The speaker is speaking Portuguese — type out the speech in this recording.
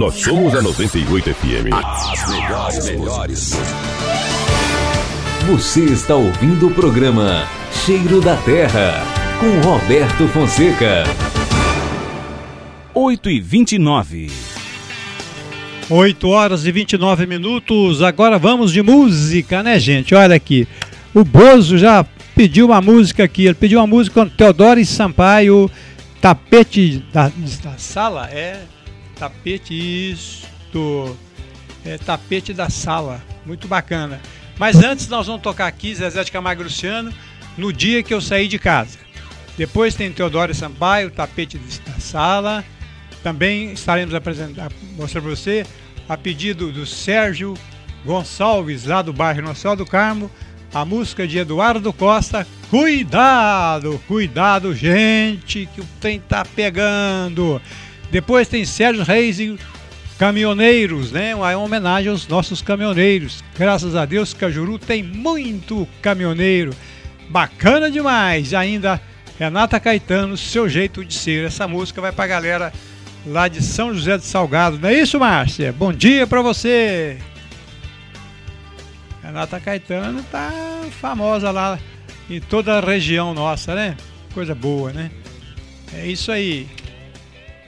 Nós somos a 98 FM. As melhores. Você está ouvindo o programa Cheiro da Terra, com Roberto Fonseca. 8h29. 8 horas e 29 minutos. Agora vamos de música, né, gente? Olha aqui. O Bozo já pediu uma música aqui. Ele pediu uma música com Teodoro Sampaio, Tapete da Sala. Tapete da Sala. Muito bacana. Mas antes nós vamos tocar aqui Zezé de Camargo e Luciano, No Dia Que Eu Saí de Casa. Depois tem Teodoro Sampaio, Tapete da Sala. Também estaremos mostrando para você, a pedido do Sérgio Gonçalves, lá do bairro Nossa Senhora do Carmo, a música de Eduardo Costa, Cuidado, cuidado, gente, que o trem tá pegando. Depois tem Sérgio Reis e Caminhoneiros, né? Uma homenagem aos nossos caminhoneiros. Graças a Deus, Cajuru tem muito caminhoneiro. Bacana demais. Ainda Renata Caetano, Seu Jeito de Ser. Essa música vai pra galera lá de São José do Salgado. Não é isso, Márcia? Bom dia pra você. Renata Caetano tá famosa lá em toda a região nossa, né? Coisa boa, né? É isso aí.